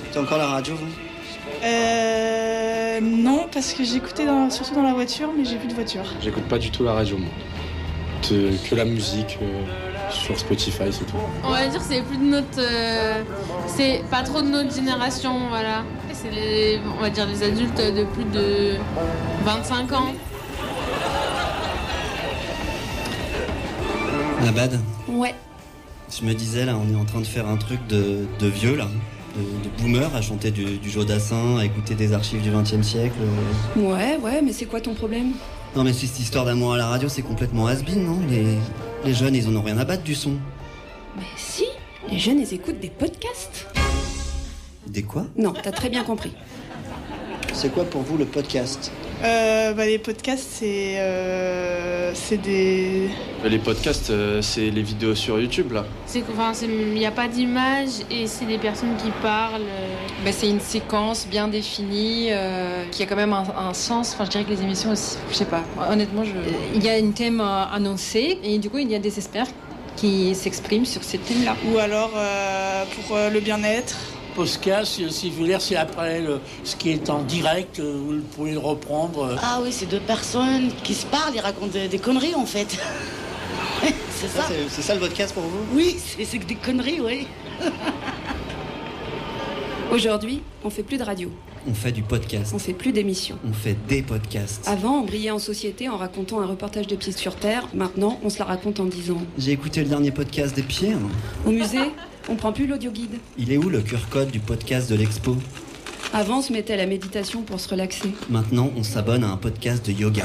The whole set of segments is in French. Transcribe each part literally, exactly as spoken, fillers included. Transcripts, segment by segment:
T'as encore la radio, vous ? Euh... Non, parce que j'écoutais dans, surtout dans la voiture, mais j'ai plus de voiture. J'écoute pas du tout la radio, moi. De, que la musique euh, sur Spotify, c'est tout. On va dire que c'est plus de notre... Euh, c'est pas trop de notre génération, voilà. C'est les, on va dire les adultes de plus de vingt-cinq ans. Abad ? Ouais. Je me disais, là, on est en train de faire un truc de, de vieux, là. De, de boomer, à chanter du, du Jodassin, à écouter des archives du vingtième siècle. Ouais, ouais, mais c'est quoi ton problème ? Non, mais cette histoire d'amour à la radio, c'est complètement has-been, non ? les, les jeunes, ils en ont rien à battre du son. Mais si, les jeunes, ils écoutent des podcasts. Des quoi ? Non, t'as très bien compris. C'est quoi pour vous le podcast ? Euh, bah, les podcasts, c'est, euh, c'est des... Les podcasts, euh, c'est les vidéos sur YouTube, là. C'est enfin, il n'y a pas d'image et c'est des personnes qui parlent. Bah, c'est une séquence bien définie, euh, qui a quand même un, un sens. Enfin, je dirais que les émissions aussi, je sais pas. Honnêtement, je... il y a un thème euh, annoncé et du coup, il y a des experts qui s'expriment sur ces thèmes-là. Ou alors euh, pour euh, le bien-être. Podcast, si vous voulez, c'est après le, ce qui est en direct, vous pouvez le reprendre. Ah oui, c'est deux personnes qui se parlent, ils racontent des, des conneries en fait. C'est ça. Ah, c'est, c'est ça le podcast pour vous ? Oui, c'est, c'est des conneries, oui. Aujourd'hui, on fait plus de radio. On fait du podcast. On fait plus d'émissions. On fait des podcasts. Avant, on brillait en société en racontant un reportage de Pieds sur Terre. Maintenant, on se la raconte en dix ans. J'ai écouté le dernier podcast des Pierres. Au musée, on prend plus l'audio-guide. Il est où le Q R code du podcast de l'expo ? Avant, on se mettait à la méditation pour se relaxer. Maintenant, on s'abonne à un podcast de yoga.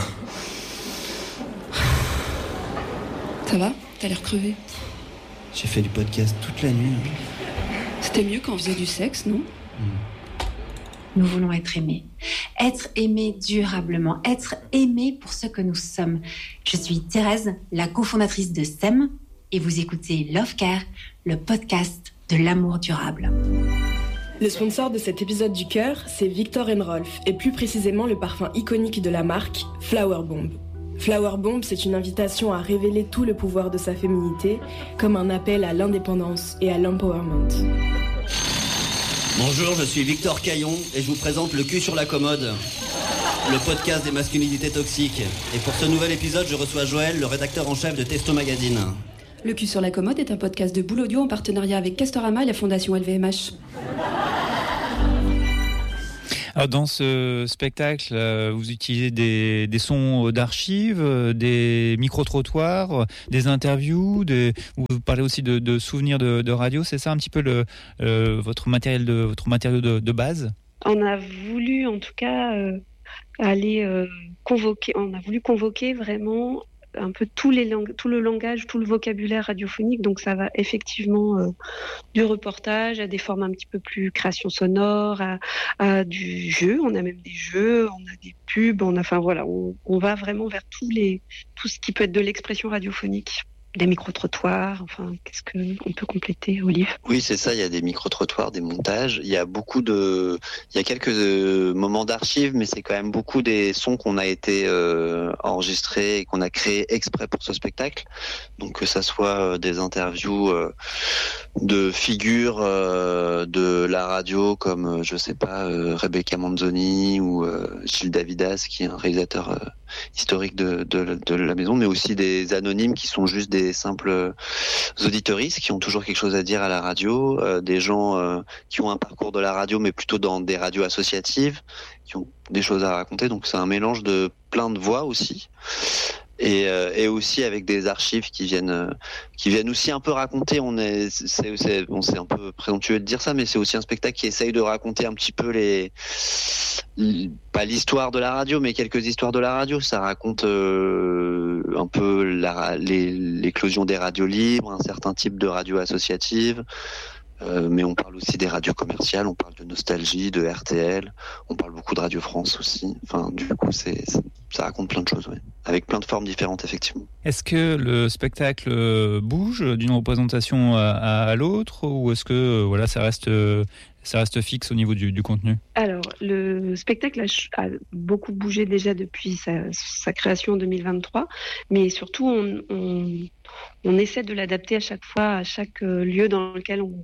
Ça va ? T'as l'air crevé. J'ai fait du podcast toute la nuit. C'était mieux quand on faisait du sexe, non ? Nous voulons être aimés. Être aimés durablement. Être aimés pour ce que nous sommes. Je suis Thérèse, la cofondatrice de S E M, et vous écoutez Love Care, le podcast de l'amour durable. Le sponsor de cet épisode du Cœur, c'est Viktor and Rolf, et plus précisément le parfum iconique de la marque, Flower Bomb. Flower Bomb, c'est une invitation à révéler tout le pouvoir de sa féminité, comme un appel à l'indépendance et à l'empowerment. Bonjour, je suis Victor Caillon et je vous présente Le Cul sur la commode, le podcast des masculinités toxiques. Et pour ce nouvel épisode, je reçois Joël, le rédacteur en chef de Testo Magazine. Le Cul sur la commode est un podcast de Boule Audio en partenariat avec Castorama et la Fondation L V M H. Alors dans ce spectacle, vous utilisez des, des sons d'archives, des micro-trottoirs, des interviews, des, vous parlez aussi de, de souvenirs de, de radio. C'est ça un petit peu le, euh, votre matériel de votre matériau de, de base ? On a voulu en tout cas euh, aller euh, convoquer. On a voulu convoquer vraiment un peu tous les lang- tout le langage, tout le vocabulaire radiophonique. Donc ça va effectivement euh, du reportage à des formes un petit peu plus création sonore, à, à du jeu. On a même des jeux, on a des pubs, on a, enfin voilà, on, on va vraiment vers tous les, tout ce qui peut être de l'expression radiophonique. Des micro-trottoirs, enfin, qu'est-ce qu'on peut compléter, Olive ? Oui, c'est ça, il y a des micro-trottoirs, des montages, il y a beaucoup de... Il y a quelques euh, moments d'archives, mais c'est quand même beaucoup des sons qu'on a été euh, enregistrés et qu'on a créés exprès pour ce spectacle. Donc que ça soit euh, des interviews euh, de figures euh, de la radio, comme, euh, je sais pas, euh, Rebecca Manzoni ou euh, Gilles Davidas, qui est un réalisateur euh, historique de, de, de la maison, mais aussi des anonymes qui sont juste des simples auditeuristes qui ont toujours quelque chose à dire à la radio, euh, des gens euh, qui ont un parcours de la radio mais plutôt dans des radios associatives, qui ont des choses à raconter, donc c'est un mélange de plein de voix aussi. Et, euh, et aussi avec des archives qui viennent, euh, qui viennent aussi un peu raconter. On est, c'est, c'est, bon, c'est un peu présomptueux de dire ça, mais c'est aussi un spectacle qui essaye de raconter un petit peu les, pas l'histoire de la radio, mais quelques histoires de la radio. Ça raconte euh, un peu la, les, l'éclosion des radios libres, un certain type de radio associative. Euh, mais on parle aussi des radios commerciales, on parle de Nostalgie, de R T L, on parle beaucoup de Radio France aussi. Enfin, du coup, c'est, c'est, ça raconte plein de choses, ouais. Avec plein de formes différentes, effectivement. Est-ce que le spectacle bouge d'une représentation à, à l'autre, ou est-ce que voilà, ça reste, ça reste fixe au niveau du, du contenu ? Alors, le spectacle a, a beaucoup bougé déjà depuis sa, sa création en deux mille vingt-trois, mais surtout, on, on, on essaie de l'adapter à chaque fois, à chaque lieu dans lequel on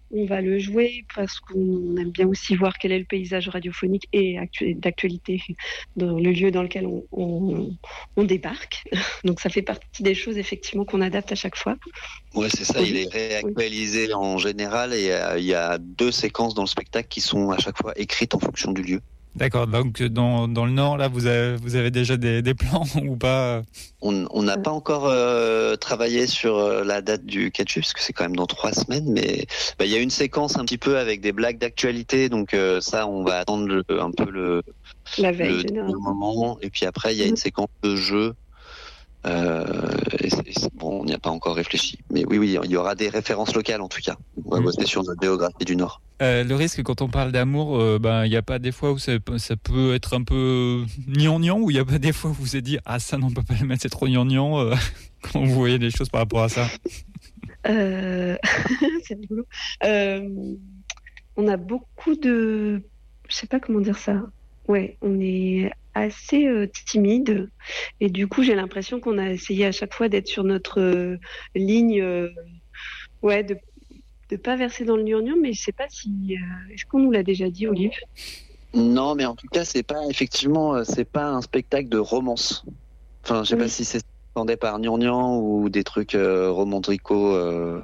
on va le jouer parce qu'on aime bien aussi voir quel est le paysage radiophonique et actu- d'actualité dans le lieu dans lequel on, on, on débarque. Donc ça fait partie des choses effectivement qu'on adapte à chaque fois. Ouais, c'est ça, il est réactualisé en général et il y a deux séquences dans le spectacle qui sont à chaque fois écrites en fonction du lieu. D'accord, donc dans, dans le Nord, là, vous avez, vous avez déjà des, des plans ou pas? On n'a pas encore euh, travaillé sur euh, la date du catch-up, parce que c'est quand même dans trois semaines, mais bah, y a une séquence un petit peu avec des blagues d'actualité, donc euh, ça, on va attendre le, un peu le, la veille, le, le moment, et puis après, il y a une séquence de jeu. Euh, et c'est, et c'est, bon, on n'y a pas encore réfléchi, mais oui, oui, il y aura des références locales en tout cas. On va bosser sur notre géographie du Nord. Euh, le risque, quand on parle d'amour, il euh, ben, n'y a pas des fois où ça, ça peut être un peu gnangnan, ou il n'y a pas des fois où vous vous êtes dit ah ça non, on peut pas le mettre, c'est trop gnangnan. Euh, comment vous voyez les choses par rapport à ça? euh... C'est rigolo. Euh... On a beaucoup de, je sais pas comment dire ça. Ouais, on est assez euh, timide et du coup j'ai l'impression qu'on a essayé à chaque fois d'être sur notre euh, ligne, euh, ouais, de de pas verser dans le gnangnan, mais je sais pas si euh, est-ce qu'on nous l'a déjà dit, Olive? Non, mais en tout cas c'est pas effectivement c'est pas un spectacle de romance. Enfin, je sais oui. pas si c'est entendait par gnangnan ou des trucs euh, romantico euh,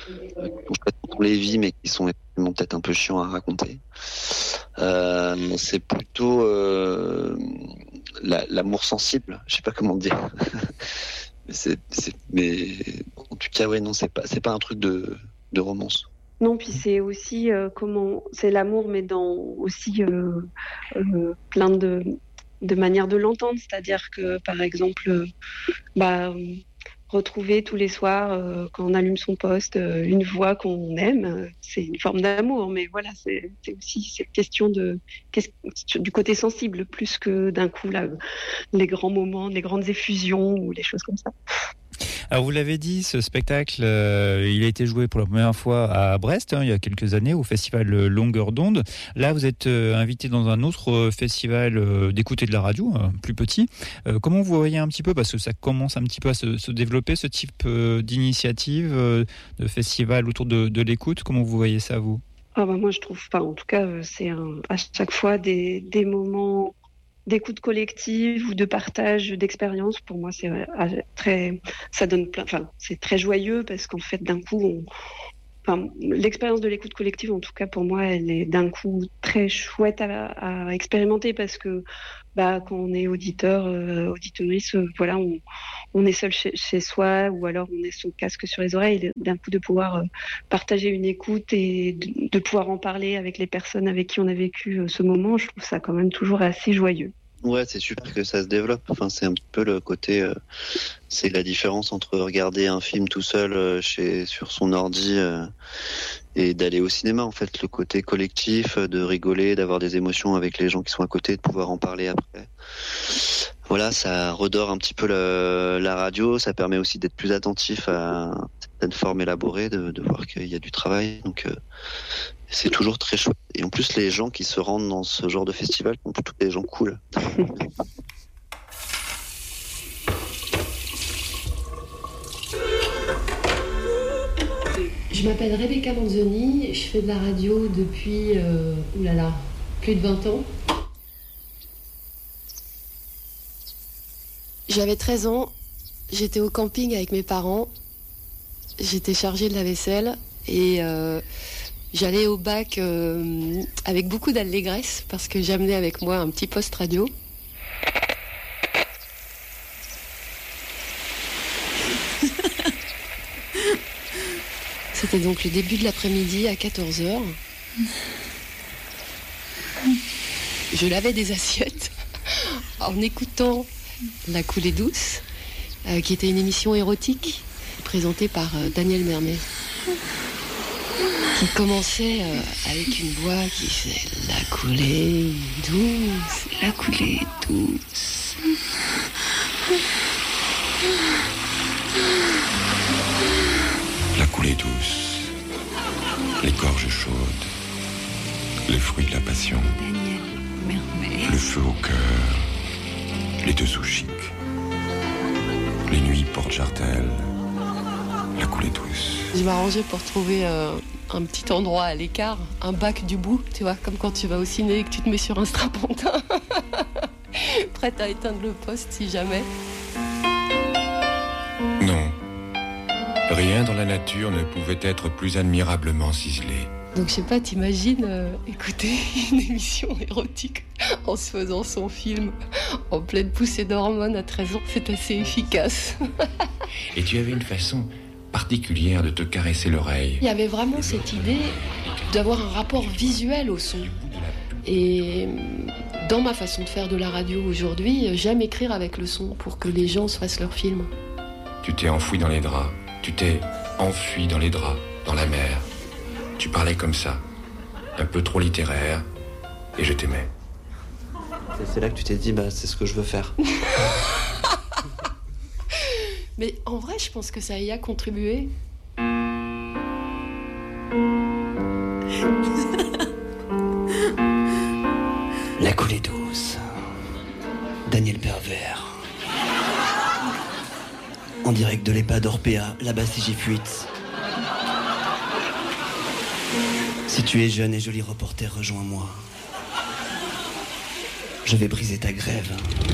on les vit mais qui sont peut-être un peu chiants à raconter. Euh, c'est plutôt euh, la, l'amour sensible, je sais pas comment dire. mais, c'est, c'est, mais en tout cas ouais non c'est pas c'est pas un truc de de romance. Non, puis c'est aussi euh, comment c'est l'amour, mais dans aussi euh, euh, plein de de manières de l'entendre, c'est-à-dire que par exemple, euh, bah retrouver tous les soirs euh, quand on allume son poste euh, une voix qu'on aime, euh, c'est une forme d'amour, mais voilà, c'est, c'est aussi cette question de du côté sensible plus que d'un coup là, les grands moments, les grandes effusions ou les choses comme ça. Alors vous l'avez dit, ce spectacle, euh, il a été joué pour la première fois à Brest, hein, il y a quelques années, au festival Longueur d'onde. Là, vous êtes euh, invité dans un autre festival euh, d'écoute et de la radio, euh, plus petit. Euh, comment vous voyez un petit peu, parce que ça commence un petit peu à se, se développer, ce type euh, d'initiative, euh, de festival autour de, de l'écoute. Comment vous voyez ça, vous? Ah bah moi, je trouve pas. En tout cas, c'est un, à chaque fois des, des moments d'écoute collective ou de partage d'expérience. Pour moi, c'est très, ça donne plein, enfin, c'est très joyeux parce qu'en fait, d'un coup, on, enfin, l'expérience de l'écoute collective, en tout cas pour moi, elle est d'un coup très chouette à, à expérimenter parce que, bah, quand on est auditeur, euh, auditrice, euh, voilà, on, on est seul chez, chez soi ou alors on est son casque sur les oreilles. D'un coup, de pouvoir euh, partager une écoute et de, de pouvoir en parler avec les personnes avec qui on a vécu euh, ce moment, je trouve ça quand même toujours assez joyeux. Ouais, c'est super que ça se développe. Enfin, c'est un petit peu le côté, euh, c'est la différence entre regarder un film tout seul euh, chez sur son ordi euh, et d'aller au cinéma. En fait, le côté collectif, de rigoler, d'avoir des émotions avec les gens qui sont à côté, de pouvoir en parler après. Voilà, ça redore un petit peu le, la radio. Ça permet aussi d'être plus attentif à certaines formes élaborées, de, de voir qu'il y a du travail. Donc euh, c'est toujours très chouette. Et en plus, les gens qui se rendent dans ce genre de festival sont plutôt des gens cool. Je m'appelle Rebecca Manzoni, je fais de la radio depuis euh, oulala, plus de vingt ans. J'avais treize ans, j'étais au camping avec mes parents, j'étais chargée de la vaisselle et euh, j'allais au bac euh, avec beaucoup d'allégresse parce que j'amenais avec moi un petit poste radio. C'était donc le début de l'après-midi à quatorze heures. Je lavais des assiettes en écoutant La Coulée Douce, euh, qui était une émission érotique présentée par euh, Daniel Mermet, qui commençait euh, avec une voix qui faisait La Coulée Douce, La Coulée Douce. La coulée douce, les gorges chaudes, les fruits de la passion, le feu au cœur, les dessous chics, les nuits porte-jartel, la coulée douce. Je m'arrangeais pour trouver euh, un petit endroit à l'écart, un bac du bout, tu vois, comme quand tu vas au ciné et que tu te mets sur un strapontin, prête à éteindre le poste si jamais. Non. Rien dans la nature ne pouvait être plus admirablement ciselé. Donc je sais pas, t'imagines euh, écouter une émission érotique en se faisant son film en pleine poussée d'hormones à treize ans, c'est assez efficace. Et tu avais une façon particulière de te caresser l'oreille. Il y avait vraiment cette idée d'avoir un rapport visuel au son. Et dans ma façon de faire de la radio aujourd'hui, j'aime écrire avec le son pour que les gens se fassent leur film. Tu t'es enfoui dans les draps, tu t'es enfui dans les draps, dans la mer. Tu parlais comme ça, un peu trop littéraire, et je t'aimais. Et c'est là que tu t'es dit, bah, c'est ce que je veux faire. Mais en vrai, je pense que ça y a contribué. La coulée douce. Daniel Pervers. En direct de l'EHPAD Orpea, là-bas si j'ai fuite. Si tu es jeune et joli reporter, rejoins-moi. Je vais briser ta grève.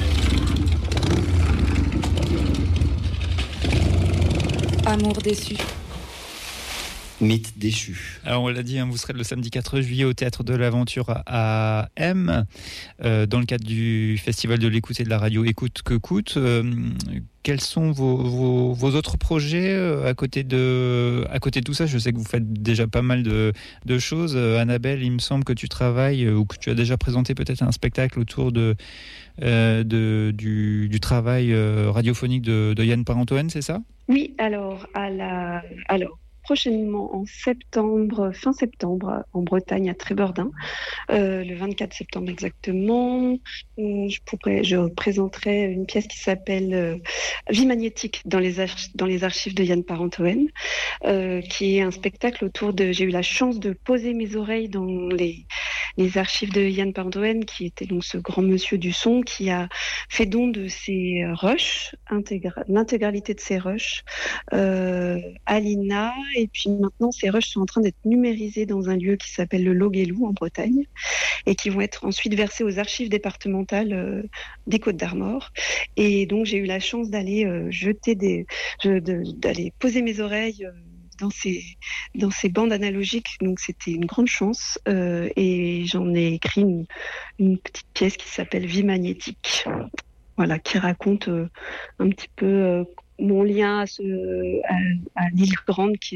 Amour déçu. Mythe déchu. Alors on l'a dit, hein, vous serez le samedi quatre juillet au Théâtre de l'Aventure à M, euh, dans le cadre du Festival de l'écoute et de la radio Écoute que coûte. Euh, quels sont vos, vos, vos autres projets euh, à côté de, à côté de tout ça? Je sais que vous faites déjà pas mal de, de choses. Euh, Annabelle, il me semble que tu travailles euh, ou que tu as déjà présenté peut-être un spectacle autour de, euh, de, du, du travail euh, radiophonique de, de Yann Parentoen, c'est ça? Oui, alors, à la... alors prochainement en septembre, fin septembre, en Bretagne, à Trébeurdin, euh, le vingt-quatre septembre exactement. Euh, je, pourrais, je présenterai une pièce qui s'appelle euh, Vie magnétique dans les, arch- dans les archives de Yann Parentoen, euh, qui est un spectacle autour de... J'ai eu la chance de poser mes oreilles dans les, les archives de Yann Parentoen, qui était donc ce grand monsieur du son, qui a fait don de ses rushs, intégra- l'intégralité de ses rushs, euh, à l'I N A. Et puis maintenant, ces rushs sont en train d'être numérisés dans un lieu qui s'appelle le Loguelou en Bretagne et qui vont être ensuite versés aux archives départementales euh, des Côtes-d'Armor. Et donc, j'ai eu la chance d'aller euh, jeter des, je, de, d'aller poser mes oreilles euh, dans ces, dans ces bandes analogiques. Donc, c'était une grande chance. Euh, et j'en ai écrit une, une petite pièce qui s'appelle Vie magnétique. Voilà, qui raconte euh, un petit peu euh, mon lien à, ce, à, à l'île Grande, qui